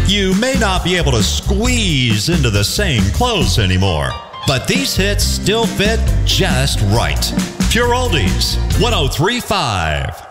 You may not be able to squeeze into the same clothes anymore, but these hits still fit just right. Pure Oldies, 103.5.